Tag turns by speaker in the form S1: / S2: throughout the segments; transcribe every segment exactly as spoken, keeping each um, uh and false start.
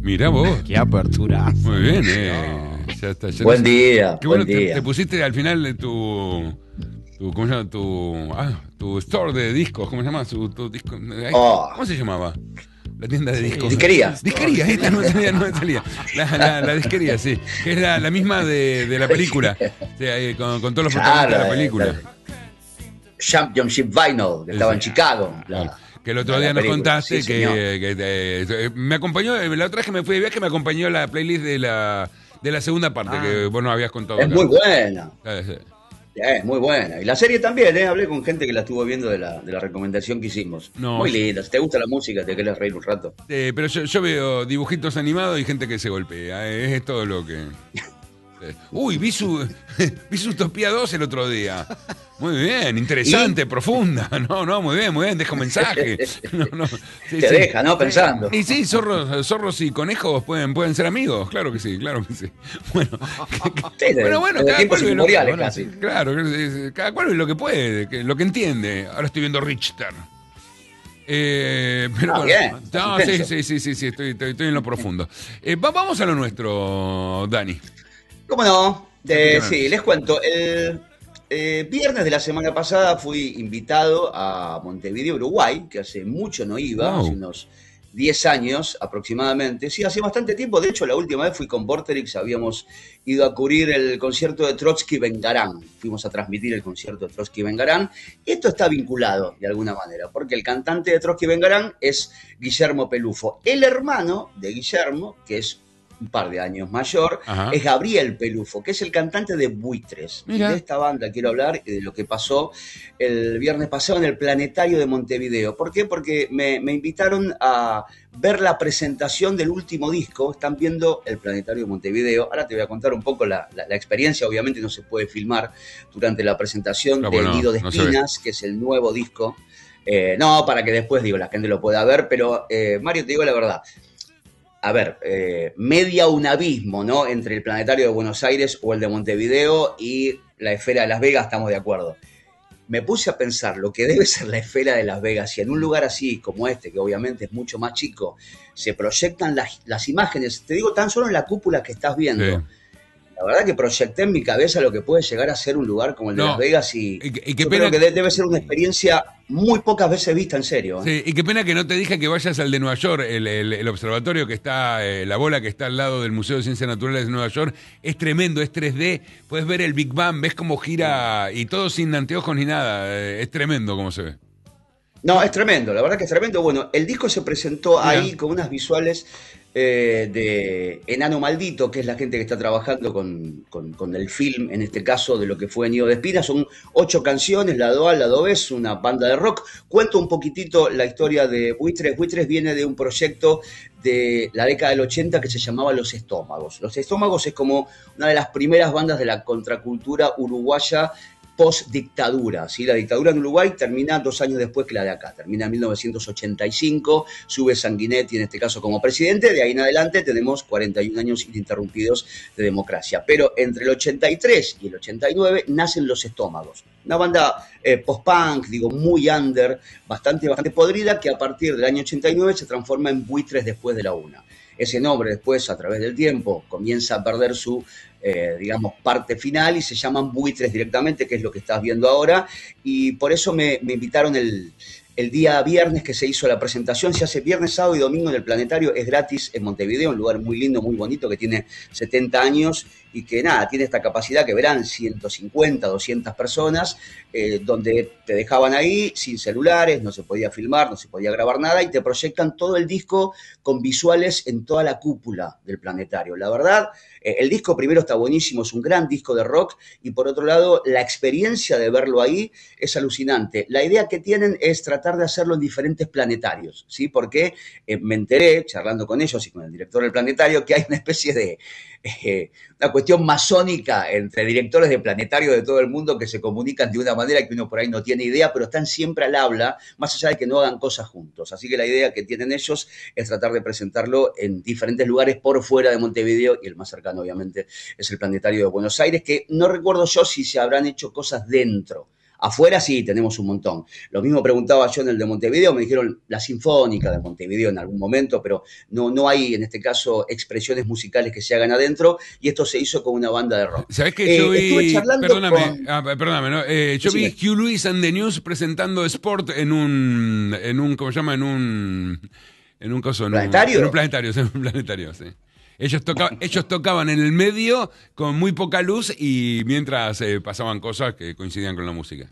S1: Mirá vos.
S2: Qué apertura.
S1: Muy bien, eh. Ya está, ya
S3: Buen
S1: no sé.
S3: día,
S1: Qué bueno,
S3: buen
S1: te,
S3: día.
S1: te pusiste al final de tu, tu ¿cómo se llama? Tu, ah, tu store de discos, ¿cómo se llama? Su, tu disco, eh,
S3: Oh.
S1: ¿Cómo se llamaba? La tienda de discos.
S3: Disquería.
S1: Disquería, esta no me salía, no me salía. La, la, la disquería, sí. Que es la, la misma de, de la película. O sea, eh, con, con todos los
S3: Claro,
S1: protagonistas de la
S3: eh,
S1: película.
S3: la Championship Vinyl, que estaba en Chicago. La-
S1: Claro. Que el otro
S3: la
S1: día nos
S3: película,
S1: contaste
S3: sí,
S1: que,
S3: señor.
S1: que, eh, me acompañó, la otra vez que me fui de viaje me acompañó la playlist de la, de la segunda parte
S2: Ah.
S1: que vos nos habías contado.
S3: Es
S1: acá.
S3: muy buena.
S1: Eh, sí.
S3: Es muy buena. Y la serie también, ¿eh? Hablé con gente que la estuvo viendo de la, de la recomendación que hicimos.
S1: No,
S3: muy
S1: yo-
S3: linda. Si te gusta la música, te querés reír un rato.
S1: Eh, pero yo, yo veo dibujitos animados y gente que se golpea. eh, Es todo lo que. Eh, Uy, vi su, vi su Utopía dos el otro día. Muy bien, interesante,
S3: ¿Y?
S1: profunda. No, no, muy bien, muy bien, deja un mensaje. No, no, sí,
S3: Te
S1: sí.
S3: deja, ¿no? Pensando.
S1: Y sí, zorros, zorros y conejos pueden, pueden ser amigos, claro que sí, claro que sí. Bueno,
S3: Sí, de-
S1: bueno, bueno,
S3: desde
S1: cada
S3: tiempos
S1: cual ve lo que,
S3: inmemoriales
S1: bueno,
S3: casi.
S1: claro, es- cada cual ve lo que puede, que- lo que entiende. Ahora estoy viendo Richter. Eh, pero
S3: Ah,
S1: bueno,
S3: bien,
S1: no,
S3: estás
S1: sí,
S3: intenso.
S1: sí, sí, sí, sí, estoy, estoy, estoy en lo profundo. Eh, va- vamos a lo nuestro, Dani.
S3: ¿Cómo no? De-
S1: Explícanos.
S3: sí, les cuento. El eh, viernes de la semana pasada fui invitado a Montevideo, Uruguay, que hace mucho no iba,
S1: Wow.
S3: hace unos diez años aproximadamente. Sí, hace bastante tiempo. De hecho, la última vez fui con Vorterix, habíamos ido a cubrir el concierto de Trotsky Vengarán. Fuimos a transmitir el concierto de Trotsky Vengarán. Esto está vinculado de alguna manera, porque el cantante de Trotsky Vengarán es Guillermo Pelufo. El hermano de Guillermo, que es un par de años mayor,
S1: Ajá.
S3: es Gabriel Pelufo, que es el cantante de Buitres. Y
S1: Mira.
S3: de esta banda quiero hablar y de lo que pasó el viernes pasado en el Planetario de Montevideo. ¿Por qué? Porque me, me invitaron a ver la presentación del último disco. Están viendo el Planetario de Montevideo. Ahora te voy a contar un poco la, la, la experiencia. Obviamente no se puede filmar durante la presentación
S1: No,
S3: de
S1: bueno,
S3: Nido de
S1: no se ve.
S3: Espinas, que es el nuevo disco. Eh, no, para que después, digo, la gente lo pueda ver. Pero, eh, Mario, te digo la verdad. A ver, eh, media un abismo, ¿no? Entre el Planetario de Buenos Aires o el de Montevideo y la Esfera de Las Vegas, estamos de acuerdo. Me puse a pensar lo que debe ser la Esfera de Las Vegas, y en un lugar así como este, que obviamente es mucho más chico, se proyectan las, las imágenes, te digo tan solo en la cúpula que estás viendo.
S1: Sí.
S3: La verdad que proyecté en mi cabeza lo que puede llegar a ser un lugar como el de
S1: No,
S3: Las Vegas y,
S1: y que- y qué
S3: yo
S1: pena
S3: creo que
S1: que-
S3: de- debe ser una experiencia muy pocas veces vista en serio. ¿eh?
S1: Sí, y qué pena que no te dije que vayas al de Nueva York, el, el- el observatorio que está, eh, la bola que está al lado del Museo de Ciencias Naturales de Nueva York, es tremendo, es tres D, puedes ver el Big Bang, ves cómo gira y todo sin anteojos ni nada, eh, es tremendo como se ve.
S3: No, es tremendo, la verdad que es tremendo. Bueno, el disco se presentó
S1: Mira.
S3: ahí con unas visuales eh, de Enano Maldito, que es la gente que está trabajando con, con- con el film, en este caso, de lo que fue Nido de Espinas. Son ocho canciones, lado A, lado B, es una banda de rock. Cuento un poquitito la historia de Buitres. Buitres viene de un proyecto de la década del ochenta que se llamaba Los Estómagos. Los Estómagos es como una de las primeras bandas de la contracultura uruguaya post-dictadura, ¿sí? La dictadura en Uruguay termina dos años después que la de acá, termina en mil novecientos ochenta y cinco, sube Sanguinetti en este caso como presidente, de ahí en adelante tenemos cuarenta y un años ininterrumpidos de democracia, pero entre el ochenta y tres y el ochenta y nueve nacen Los Estómagos, una banda eh, post-punk, digo, muy under, bastante, bastante podrida, que a partir del año ochenta y nueve se transforma en Buitres después de la una. Ese nombre después, a través del tiempo, comienza a perder su, eh, digamos, parte final y se llaman Buitres directamente, que es lo que estás viendo ahora. Y por eso me, me invitaron el, el día viernes que se hizo la presentación. Se hace viernes, sábado y domingo en el Planetario. Es gratis en Montevideo, un lugar muy lindo, muy bonito, que tiene setenta años y que nada, tiene esta capacidad que verán ciento cincuenta, doscientas personas, eh, donde te dejaban ahí sin celulares, no se podía filmar, no se podía grabar nada y te proyectan todo el disco con visuales en toda la cúpula del Planetario. La verdad, eh, el disco primero está buenísimo, es un gran disco de rock y por otro lado, la experiencia de verlo ahí es alucinante. La idea que tienen es tratar de hacerlo en diferentes planetarios, ¿sí? Porque eh, me enteré, charlando con ellos y con el director del Planetario, que hay una especie de... Eh, una cuestión masónica entre directores de planetario de todo el mundo que se comunican de una manera que uno por ahí no tiene idea, pero están siempre al habla, más allá de que no hagan cosas juntos. Así que la idea que tienen ellos es tratar de presentarlo en diferentes lugares por fuera de Montevideo, y el más cercano obviamente es el Planetario de Buenos Aires, que no recuerdo yo si se habrán hecho cosas dentro. Afuera sí, tenemos un montón. Lo mismo preguntaba yo en el de Montevideo, me dijeron la Sinfónica de Montevideo en algún momento, pero no, no hay en este caso expresiones musicales que se hagan adentro, y esto se hizo con una banda de rock.
S1: ¿Sabés que yo
S3: eh,
S1: vi, perdóname,
S3: con...
S1: ah, perdóname, ¿no? eh, yo sí, vi Hugh Lewis and the News presentando Sport en un, en un, ¿cómo se llama? En un, en un coso, en
S3: ¿Planetario?
S1: Un, en un planetario, en un planetario, sí. Ellos, toca, ellos tocaban en el medio con muy poca luz y mientras eh, pasaban cosas que coincidían con la música.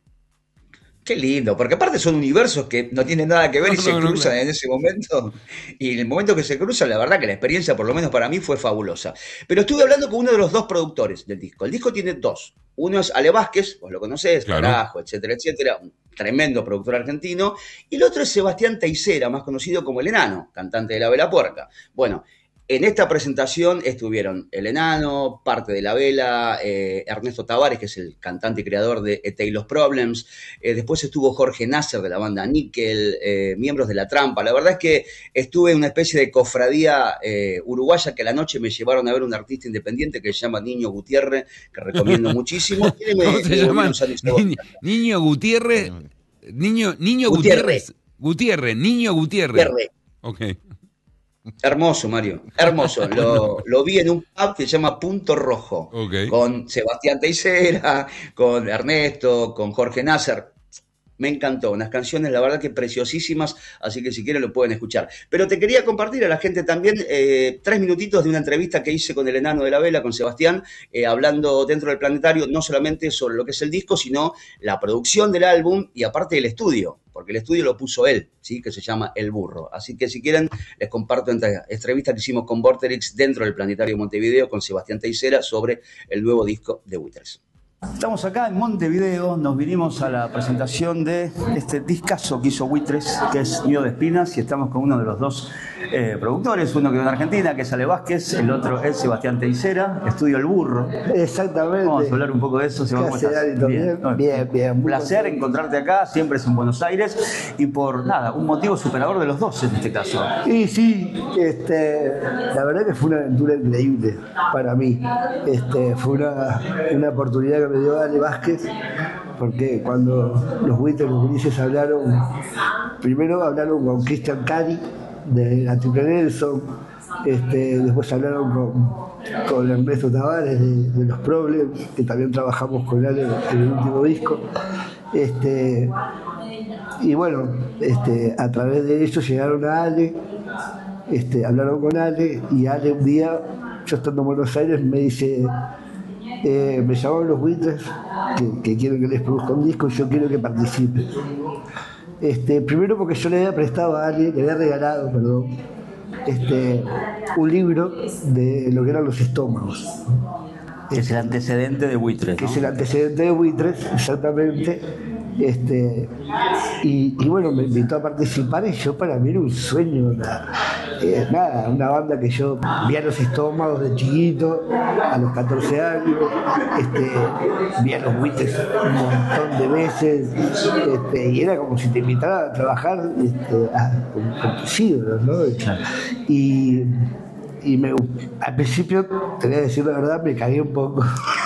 S3: Qué lindo, porque aparte son universos que no tienen nada que ver
S1: No,
S3: y se
S1: no, no,
S3: cruzan
S1: claro.
S3: en ese momento. Y en el momento que se cruzan, la verdad que la experiencia, por lo menos para mí, fue fabulosa. Pero estuve hablando con uno de los dos productores del disco. El disco tiene dos. Uno es Ale Vázquez, vos lo conocés,
S1: Claro.
S3: Carajo, etcétera, etcétera. Un tremendo productor argentino. Y el otro es Sebastián Teixeira, más conocido como El Enano, cantante de La Vela Puerca. Bueno, en esta presentación estuvieron El Enano, parte de La Vela, eh, Ernesto Tavares, que es el cantante y creador de A Tale of Problems, eh, después estuvo Jorge Nasser de la banda Níquel, eh, miembros de La Trampa. La verdad es que estuve en una especie de cofradía eh, uruguaya que a la noche me llevaron a ver un artista independiente que se llama Niño Gutiérrez, que recomiendo muchísimo.
S1: ¿Cómo
S3: Me,
S1: se
S3: me
S1: llama? Niño, Niño Gutiérrez. Niño, Niño Gutiérrez. Gutiérrez, Niño Gutiérrez.
S3: Gutiérrez.
S1: Ok.
S3: Hermoso, Mario, hermoso. Lo, lo vi en un pub que se llama Punto Rojo,
S1: Okay.
S3: con Sebastián Teixeira, con Ernesto, con Jorge Nasser. Me encantó, unas canciones la verdad que preciosísimas, así que si quieren lo pueden escuchar. Pero te quería compartir a la gente también eh, tres minutitos de una entrevista que hice con el Enano de la Vela, con Sebastián, eh, hablando dentro del Planetario, no solamente sobre lo que es el disco, sino la producción del álbum y aparte el estudio, porque el estudio lo puso él, ¿sí? Que se llama El Burro. Así que si quieren, les comparto esta entrevista que hicimos con Vorterix dentro del Planetario Montevideo con Sebastián Teixeira sobre el nuevo disco de Buitres.
S2: Estamos acá en Montevideo, nos vinimos a la presentación de este discazo que hizo Buitres, que es Nido de Espinas, y estamos con uno de los dos eh, productores, uno que vive en Argentina, que es Ale Vázquez, el otro es Sebastián Teixeira, Estudio El Burro.
S4: Exactamente.
S2: Vamos a hablar un poco de eso.
S4: ¿Qué hace, Darito? Bien, bien, bien.
S2: Un placer encontrarte acá, siempre es en Buenos Aires, y por nada, un motivo superador de los dos en este caso.
S4: Y sí, este, la verdad que fue una aventura increíble para mí. Este, fue una, una oportunidad que me dio Ale Vázquez, porque cuando los Buitres, los gurises hablaron, primero hablaron con Cristian Cari de la Triple Nelson, este, después hablaron con, con Ernesto Tavares de, de Los Problems, que también trabajamos con Ale en el último disco. Este, y bueno, este, a través de ellos llegaron a Ale, este, hablaron con Ale, y Ale un día, yo estando en Buenos Aires, me dice... Eh, me llamaron los Buitres que, que quieren que les produzca un disco y yo quiero que participe. Este, primero porque yo le había prestado a alguien, le había regalado, perdón, este, un libro de lo que eran los estómagos.
S2: Que es el antecedente de Buitres,
S4: Que
S2: ¿no?
S4: es el antecedente de Buitres, exactamente. Este, y, y bueno, me invitó a participar y yo para mí era un sueño, nada, eh, nada, una banda que yo vi a los estómagos de chiquito, a los catorce años, este, vi a los Buitres un montón de veces, este, y era como si te invitara a trabajar este, a, con, con tus ídolos, ¿no? Y, y me, al principio, te voy a decir la verdad, me cagué un poco.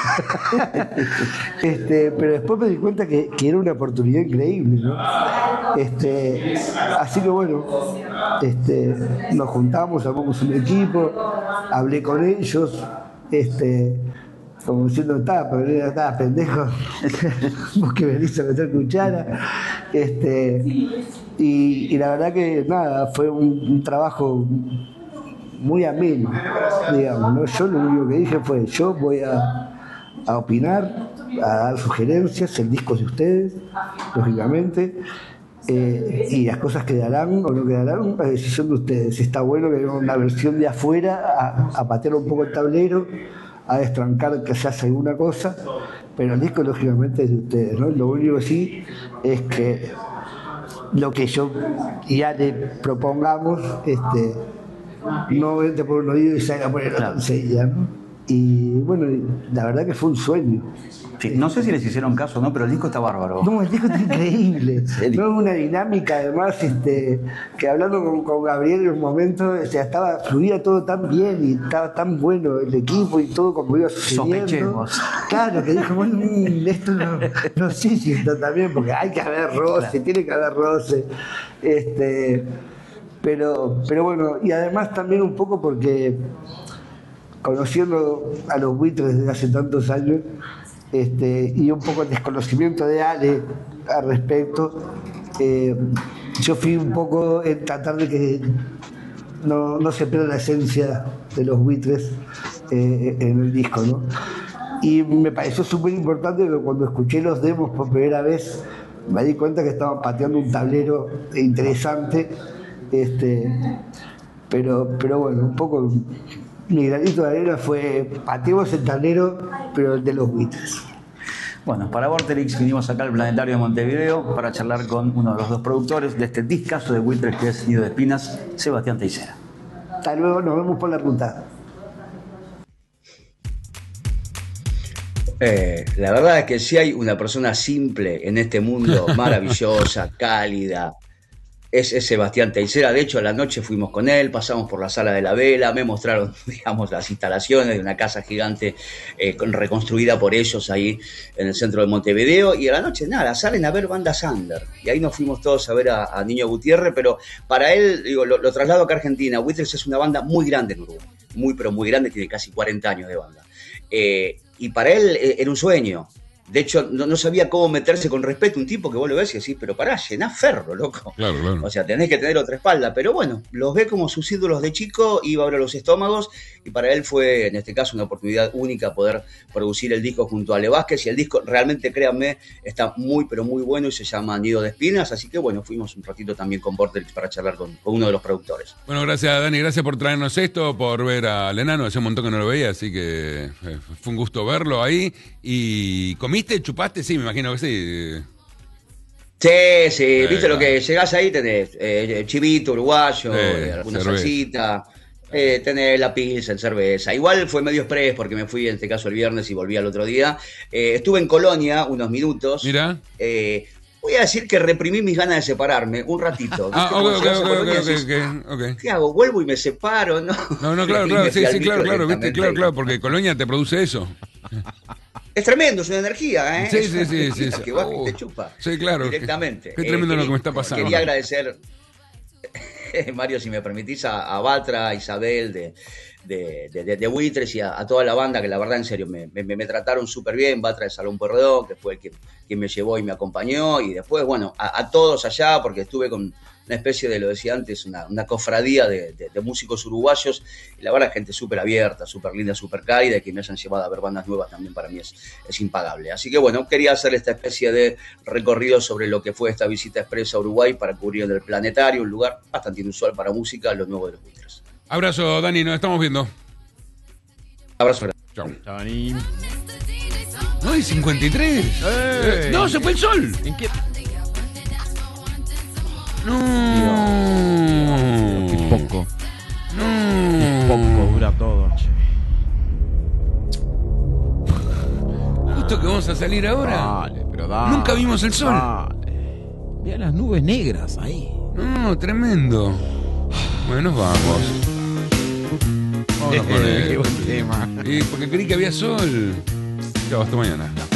S4: este, pero después me di cuenta que, que era una oportunidad increíble, ¿no? Este, así que bueno, este, nos juntamos, armamos un equipo, hablé con ellos, este, como diciendo, estaba, pero estaba pendejo, vos que venís a meter cuchara. Este, y, y la verdad que nada, fue un, un trabajo muy ameno, digamos, ¿no? Yo lo único que dije fue, yo voy a, a opinar, a dar sugerencias, el disco es de ustedes, lógicamente, eh, y las cosas quedarán o no quedarán, la decisión de ustedes. Está bueno que haya una versión de afuera, a, a patear un poco el tablero, a destrancar que se hace alguna cosa, pero el disco lógicamente es de ustedes, ¿no? Lo único que sí es que lo que yo y Ale propongamos, este, no entre por un oído y salga por el otro enseguida, ¿no? Y bueno, la verdad que fue un sueño.
S2: Sí, no sé si les hicieron caso o no, pero el disco está bárbaro.
S4: No, el disco está increíble. No, es una dinámica, además, este, que hablando con, con Gabriel en un momento, o sea, estaba, fluía todo tan bien y estaba tan bueno el equipo y todo como iba sucediendo.
S2: Sospechemos.
S4: Claro, que dijo, bueno, mm, esto no, no sé si está tan bien, porque hay que haber roce, claro. Tiene que haber roce. Este, pero, pero bueno, y además también un poco porque, conociendo a los Buitres desde hace tantos años, Este, y un poco el desconocimiento de Ale al respecto, eh, yo fui un poco en tratar de que no, no se pierda la esencia de los Buitres eh, en el disco, ¿no? Y me pareció súper importante que cuando escuché los demos por primera vez me di cuenta que estaban pateando un tablero interesante, este, pero, pero bueno, un poco mi granito de arena fue pateemos el tablero, pero el de los Buitres.
S2: Bueno, para Vorterix vinimos acá al Planetario de Montevideo para charlar con uno de los dos productores de este discazo de Buitres que es Nido de Espinas, Sebastián Teixeira.
S4: Hasta luego, nos vemos por la ruta.
S3: Eh, la verdad es que si hay una persona simple en este mundo, maravillosa, cálida, Es, es Sebastián Teixeira. De hecho, a la noche fuimos con él, pasamos por la Sala de la Vela, me mostraron, digamos, las instalaciones de una casa gigante eh, reconstruida por ellos ahí en el centro de Montevideo, y a la noche, nada, salen a ver bandas under, y ahí nos fuimos todos a ver a, a Niño Gutiérrez, pero para él, digo, lo, lo traslado acá a Argentina. Buitres es una banda muy grande en Uruguay, muy, pero muy grande, tiene casi cuarenta años de banda, eh, y para él eh, era un sueño. De hecho, no, no sabía cómo meterse con respeto. Un tipo que vos lo ves y decís, pero pará, llenás ferro, loco.
S1: Claro, claro.
S3: O sea, tenés que tener otra espalda. Pero bueno, los ve como sus ídolos de chico, iba a abrir los estómagos, y para él fue, en este caso, una oportunidad única poder producir el disco junto a Ale Vázquez. Y el disco, realmente, créanme, está muy, pero muy bueno y se llama Nido de Espinas. Así que bueno, fuimos un ratito también con Vorterix para charlar con, con uno de los productores.
S1: Bueno, gracias, Dani. Gracias por traernos esto, por ver al enano. Hace un montón que no lo veía, así que eh, fue un gusto verlo ahí. ¿Y comiste, chupaste? Sí, me imagino que sí.
S3: Sí, sí,
S1: Eh,
S3: viste
S1: claro.
S3: lo que llegás ahí, tenés eh, chivito uruguayo,
S1: Eh,
S3: eh, alguna
S1: cerveza.
S3: salsita, eh, tenés la pizza, el cerveza. Igual fue medio express porque me fui en este caso el viernes y volví al otro día. Eh, estuve en Colonia unos minutos.
S1: Mira.
S3: Eh, voy a decir que reprimí mis ganas de separarme un ratito.
S1: Ah,
S3: ¿Viste?
S1: ok,
S3: Cuando
S1: ok,
S3: llegás a
S1: ok,
S3: Colonia
S1: ok,
S3: decís,
S1: ok, ok.
S3: ¿qué hago? ¿Vuelvo y me separo? No,
S1: No, no, claro,
S3: Y
S1: claro,
S3: me
S1: sí,
S3: fui al
S1: sí, claro,
S3: micro
S1: claro, viste,
S3: directamente.
S1: claro, claro, porque Colonia te produce eso.
S3: Es tremendo, es una energía, ¿eh?
S1: Sí,
S3: Es
S1: sí,
S3: una
S1: sí,
S3: energía
S1: sí.
S3: que vas
S1: Oh,
S3: y te chupa.
S1: sí, claro.
S3: Directamente.
S1: Qué tremendo
S3: Eh,
S1: lo
S3: quería-
S1: que me está pasando.
S3: Quería agradecer, Mario, si me permitís, a, a Batra, a Isabel de, de, de, de, de Buitres y a, a toda la banda, que la verdad, en serio, me, me, me trataron súper bien. Batra de Salón Pueyrredón, que fue el que, quien me llevó y me acompañó. Y después, bueno, a, a todos allá, porque estuve con una especie de, lo decía antes, una, una cofradía de, de, de músicos uruguayos. Y la verdad, gente súper abierta, súper linda, súper cálida, y que me hayan llevado a ver bandas nuevas también para mí es, es impagable. Así que bueno, quería hacer esta especie de recorrido sobre lo que fue esta visita expresa a Uruguay para cubrir en el Planetario, un lugar bastante inusual para música, lo nuevo de los Buitres.
S1: Abrazo, Dani, nos estamos viendo.
S3: Abrazo grande.
S1: Chau.
S5: Dani.
S1: ¡Ay, cincuenta y tres!
S5: ¡Ey!
S1: ¡No, se fue el sol!
S5: ¿En qué?
S1: ¡No!
S5: Qué poco.
S1: ¡No!
S5: Poco dura todo, che.
S1: Justo que vamos a salir ahora.
S5: Dale, pero dale.
S1: Nunca vimos el sol.
S5: Dale. Vea las nubes negras ahí.
S1: No, tremendo. Bueno, nos vamos. Vámonos con
S5: Qué
S1: él.
S5: buen tema.
S1: Y porque creí que había sol. Chao, hasta mañana.